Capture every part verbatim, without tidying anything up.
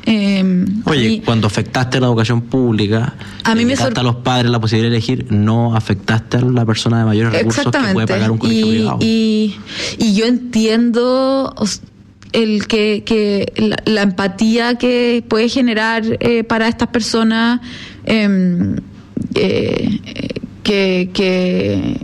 Eh, Oye, a mí, cuando afectaste la educación pública, a mí me sor- a los padres la posibilidad de elegir, no afectaste a la persona de mayores recursos que puede pagar un colegio y, privado. Y, y yo entiendo el que, que la, la empatía que puede generar eh, para estas personas, eh, eh, que, que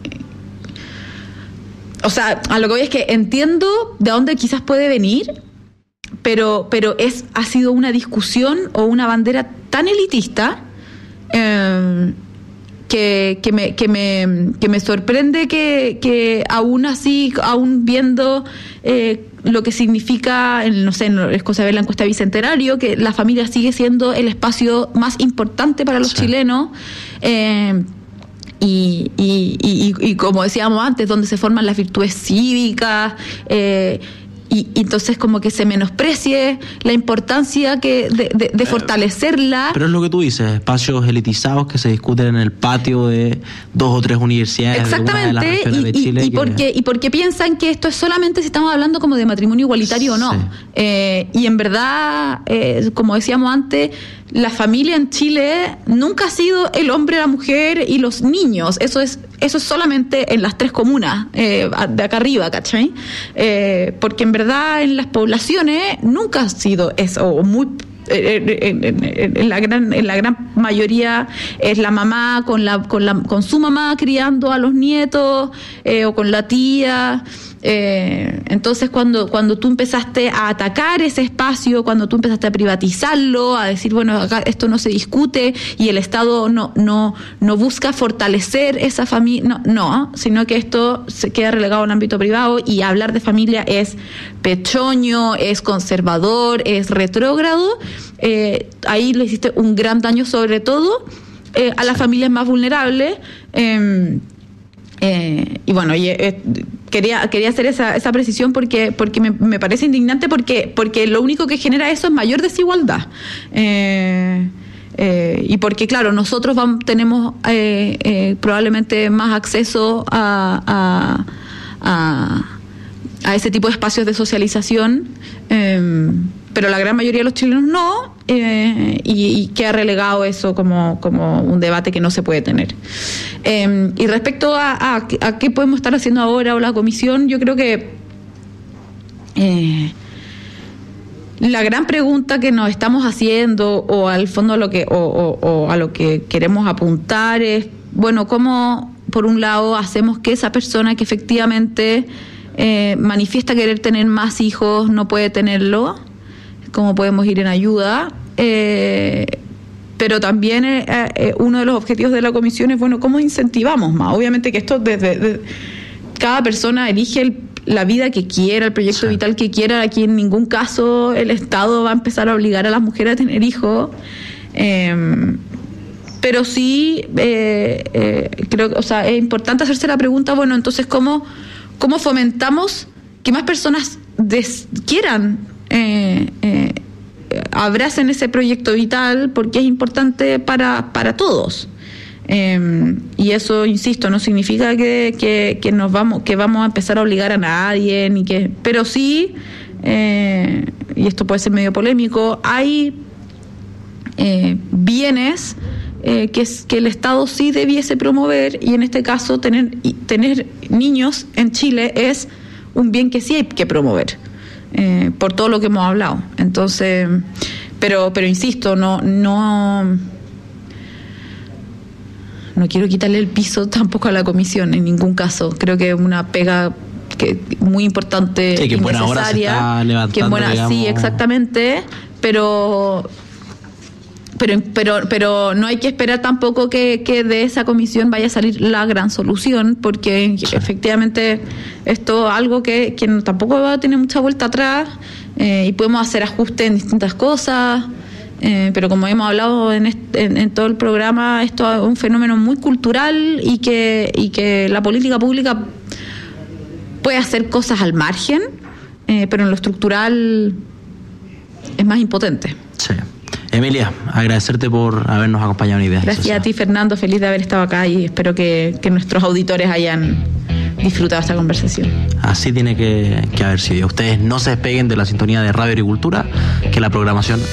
o sea, a lo que voy es que entiendo de dónde quizás puede venir, pero pero es ha sido una discusión o una bandera tan elitista eh, que, que me que me que me sorprende que, que aún así, aún viendo eh, lo que significa, no sé, es cosa de ver la encuesta bicentenario, que la familia sigue siendo el espacio más importante para los sí. chilenos. Eh, Y, y, y, y como decíamos antes, donde se forman las virtudes cívicas, eh, y, y entonces como que se menosprecie la importancia que de, de, de fortalecerla. Pero es lo que tú dices, espacios elitizados que se discuten en el patio de dos o tres universidades. Exactamente, de una de las regiones y, de Chile. Y, y, que... porque, y porque piensan que esto es solamente si estamos hablando como de matrimonio igualitario o no. Sí. Eh, y en verdad, eh, como decíamos antes, la familia en Chile nunca ha sido el hombre, la mujer y los niños. Eso es eso es solamente en las tres comunas eh, de acá arriba, ¿cachai? Eh, porque en verdad en las poblaciones nunca ha sido eso, o muy... En, en, en la gran en la gran mayoría es la mamá con la con la con su mamá criando a los nietos, eh, o con la tía. Eh, entonces cuando cuando tú empezaste a atacar ese espacio, cuando tú empezaste a privatizarlo, a decir, bueno, acá esto no se discute y el Estado no no no busca fortalecer esa familia, no, no, sino que esto se queda relegado al ámbito privado, y hablar de familia es pechoño, es conservador, es retrógrado. Eh, ahí le hiciste un gran daño, sobre todo eh, a las familias más vulnerables. Eh, eh, y bueno, y, eh, quería quería hacer esa esa precisión porque porque me, me parece indignante, porque porque lo único que genera eso es mayor desigualdad. Eh, eh, y porque, claro, nosotros vamos, tenemos eh, eh, probablemente más acceso a, a, a, a ese tipo de espacios de socialización, eh, pero la gran mayoría de los chilenos no, eh, y, y queda relegado eso como, como un debate que no se puede tener. Eh, y respecto a, a, a qué podemos estar haciendo ahora o la comisión, yo creo que eh, la gran pregunta que nos estamos haciendo, o al fondo a lo que, o, o, o a lo que queremos apuntar, es, bueno, ¿cómo por un lado hacemos que esa persona que efectivamente eh, manifiesta querer tener más hijos no puede tenerlo? ¿Cómo podemos ir en ayuda? Eh, pero también eh, eh, uno de los objetivos de la comisión es, bueno, ¿cómo incentivamos más? Obviamente que esto desde, desde cada persona elige el, la vida que quiera, el proyecto sí. vital que quiera. Aquí en ningún caso el Estado va a empezar a obligar a las mujeres a tener hijos. Eh, pero sí, eh, eh, creo que, o sea, es importante hacerse la pregunta, bueno, entonces, ¿cómo, cómo fomentamos que más personas des, quieran Eh, eh, abracen ese proyecto vital, porque es importante para, para todos? Eh, y eso, insisto, no significa que, que, que nos vamos que vamos a empezar a obligar a nadie, ni que, pero sí, eh, y esto puede ser medio polémico, hay eh, bienes eh, que, que el Estado sí debiese promover, y en este caso tener, tener niños en Chile es un bien que sí hay que promover. Eh, por todo lo que hemos hablado. Entonces, pero pero insisto, no no no quiero quitarle el piso tampoco a la comisión en ningún caso. Creo que es una pega que muy importante, sí, que y buena necesaria, hora se está levantando, que buena, digamos... sí, exactamente, pero pero pero pero no hay que esperar tampoco que, que de esa comisión vaya a salir la gran solución, porque sí. efectivamente esto es algo que, que tampoco va a tener mucha vuelta atrás, eh, y podemos hacer ajustes en distintas cosas, eh, pero como hemos hablado en, este, en, en todo el programa, esto es un fenómeno muy cultural, y que y que la política pública puede hacer cosas al margen, eh, pero en lo estructural es más impotente. Sí. Emilia, agradecerte por habernos acompañado en Ideas. Gracias a ti, Fernando, feliz de haber estado acá, y espero que, que nuestros auditores hayan disfrutado esta conversación. Así tiene que, que haber sido. Ustedes no se despeguen de la sintonía de Radio Agricultura, que la programación